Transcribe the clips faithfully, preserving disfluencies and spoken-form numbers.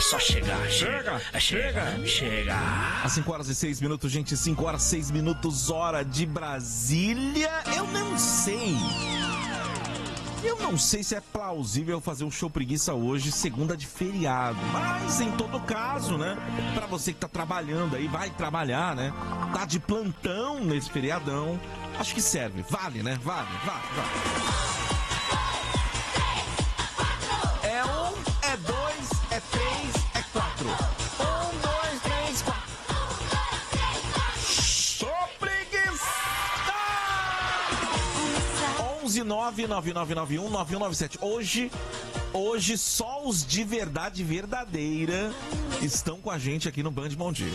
só chegar. Chega, chega, chega. chega. Às cinco horas e seis minutos, gente. cinco horas e seis minutos, hora de Brasília. Eu não sei. Eu não sei se é plausível fazer um show preguiça hoje, segunda de feriado. Mas, em todo caso, né? Pra você que tá trabalhando aí, vai trabalhar, né? Tá de plantão nesse feriadão. Acho que serve. Vale, né? Vale, vale, vale. É um, é dois, é três, é quatro. Um, dois, três, quatro. Show preguiça! onze nove nove nove nove um nove um nove sete. Hoje, hoje só os de verdade verdadeira estão com a gente aqui no Band Bom Dia.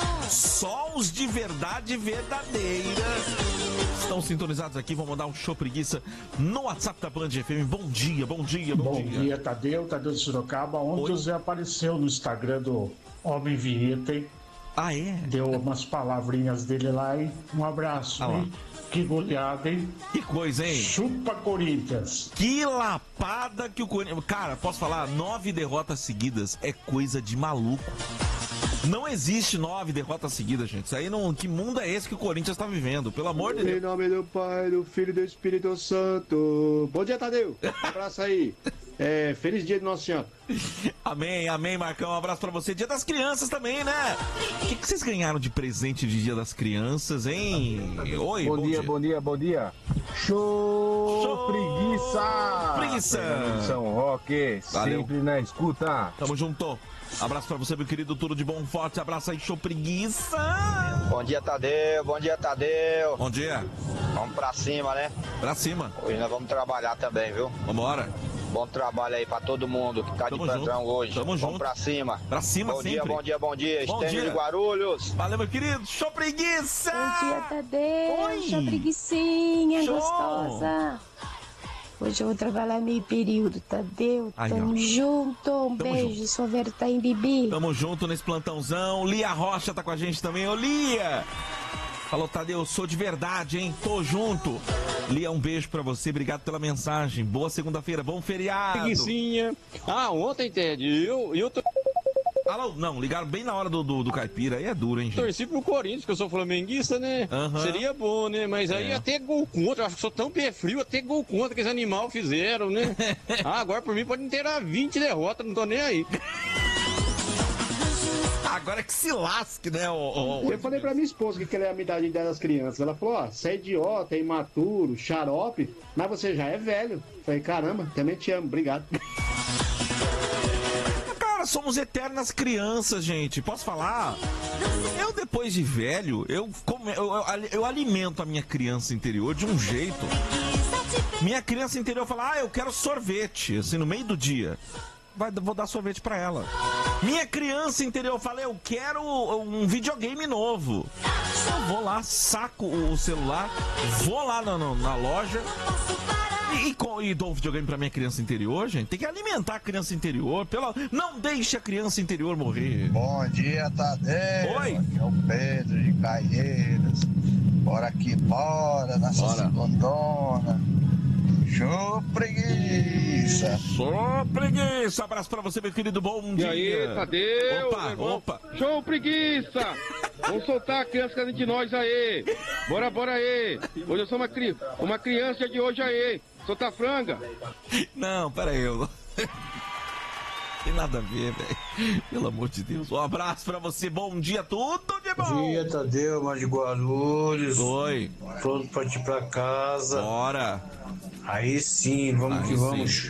Só os de verdade verdadeira estão sintonizados aqui. Vão mandar um show preguiça no WhatsApp da Band F M. Bom dia, bom dia, bom, bom dia. Bom dia, Tadeu, Tadeu de Sorocaba. Ontem o Zé apareceu no Instagram do Homem Vinheta, hein? Ah, é? Deu umas palavrinhas dele lá, hein? Um abraço, ah, hein? Que goleada, hein? Que coisa, hein? Chupa Corinthians. Que lapada que o Corinthians... Cara, posso falar? Nove derrotas seguidas é coisa de maluco. Não existe nove derrotas seguidas, gente. Isso aí não... Que mundo é esse que o Corinthians tá vivendo? Pelo amor de Deus. Em nome do Pai, do Filho e do Espírito Santo. Bom dia, Tadeu. Um abraço aí. É, feliz dia de Nossa Senhora. Amém, amém, Marcão. Um abraço pra você. Dia das Crianças também, né? O que, que vocês ganharam de presente de Dia das Crianças, hein? Oi, bom, bom dia, dia, bom dia, bom dia. Show, Show preguiça! Preguiça! São Roque, sempre na escuta. Tamo junto. Abraço pra você, meu querido, tudo de bom, forte abraço aí, show preguiça. Bom dia, Tadeu, bom dia, Tadeu. Bom dia. Vamos pra cima, né? Pra cima. Hoje nós vamos trabalhar também, viu? Vambora. Bom trabalho aí pra todo mundo que tá Tamo de plantão junto. hoje. Tamo Vamos junto. pra cima. Pra cima bom sempre. Dia, bom dia, bom dia. Bom Estênio dia. de Guarulhos. Valeu, meu querido. Show preguiça. Bom dia, Tadeu. Oi. Show preguicinha Show. gostosa. Hoje eu vou trabalhar meio período, Tadeu. Aí, Tamo ó. junto. Um Tamo beijo, junto. sou Vera tá em Bibi. Tamo junto nesse plantãozão. Lia Rocha tá com a gente também. Ô, Lia. Falou, Tadeu, sou de verdade, hein? Tô junto. Lia, um beijo pra você. Obrigado pela mensagem. Boa segunda-feira. Bom feriado. Preguicinha. Ah, ontem, Ted, eu, eu tô... Alô, não, ligaram bem na hora do, do, do caipira. Aí é duro, hein, gente? Torci pro Corinthians, que eu sou flamenguista, né? Uhum. Seria bom, né? Mas aí É. até gol contra, eu acho que sou tão pé frio, até gol contra que esse animal fizeram, né? Ah, agora por mim pode ter vinte derrotas, não tô nem aí. Agora que se lasque, né? O, o... Eu falei pra minha esposa que queria me dar de ideia das crianças. Ela falou, ó, você é idiota, é imaturo, xarope, mas você já é velho. Falei, caramba, também te amo, obrigado. Cara, somos eternas crianças, gente. Posso falar? Eu, depois de velho, eu, come... eu, eu, eu alimento a minha criança interior de um jeito. Minha criança interior fala, ah, eu quero sorvete, assim, no meio do dia. Vai, vou dar sorvete pra ela. Minha criança interior fala, eu quero um videogame novo. Eu vou lá, saco o celular, vou lá na, na loja e, e, e dou um videogame pra minha criança interior, gente. Tem que alimentar a criança interior. Pela... Não deixe a criança interior morrer. Bom dia, Tadeu. Oi. Aqui é o Pedro de Caieiras. Bora aqui, bora, nessa Bora. segundona. Show preguiça. Show preguiça. Abraço pra você, meu querido. Bom E dia. aí, Tadeu? Opa, opa. Show preguiça! Vamos soltar a criança de nós aí. Bora, bora aí. Hoje eu sou uma, cri... uma criança de hoje aí. Soltar franga. Não, pera aí. Eu... Tem nada a ver, velho. Pelo amor de Deus. Um abraço pra você. Bom dia, tudo de bom. Bom dia, Tadeu, mais de Guarulhos. Oi. Pronto pra ir pra casa. Bora. Aí sim, vamos Aí que sim. vamos.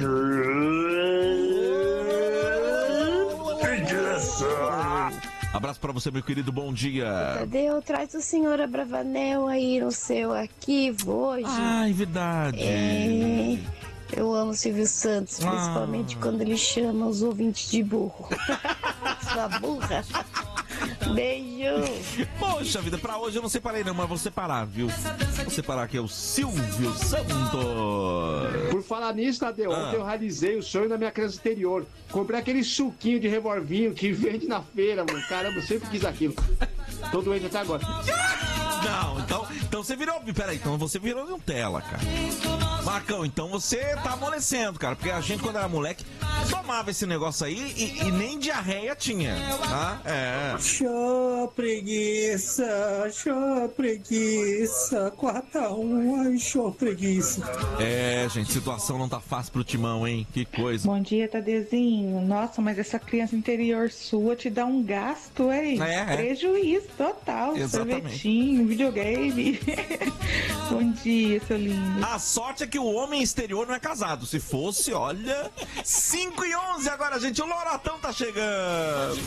Abraço pra você, meu querido. Bom dia. Tadeu, traz o senhor Abravanel aí no seu arquivo hoje. Ai, verdade. É, eu amo Silvio Santos, Ah. principalmente quando ele chama os ouvintes de burro. Sua burra. Beijo. Poxa vida, pra hoje eu não separei não, mas vou separar, viu? Vou separar aqui, é o Silvio Santos. Por falar nisso, Tadeu, Ah. ontem eu realizei o sonho da minha criança interior. Comprei aquele suquinho de revolvinho que vende na feira, mano. Caramba, eu sempre quis aquilo. Tô doente até agora. Não, então, então então você virou. Peraí, então você virou Nutella, cara. Marcão, então você tá amolecendo, cara. Porque a gente, quando era moleque, tomava esse negócio aí e, e nem diarreia tinha, tá? É. Show preguiça, show preguiça, quarta um, ai, show preguiça. É, gente, situação não tá fácil pro Timão, hein? Que coisa. Bom dia, Tadezinho. Nossa, mas essa criança interior sua te dá um gasto, hein? É, é. Prejuízo total. Exatamente. Sorvetinho, videogame. Bom dia, seu lindo. A sorte é que o homem exterior não é casado. Se fosse, olha... cinco e onze agora, gente. O Loratão tá chegando.